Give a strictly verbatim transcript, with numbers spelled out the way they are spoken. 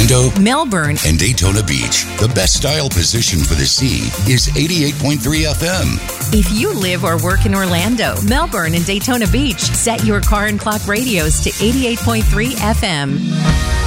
Orlando, Melbourne, and Daytona Beach. The best style position for the sea is eighty-eight point three F M. If you live or work in Orlando, Melbourne, and Daytona Beach, set your car and clock radios to eighty-eight point three F M.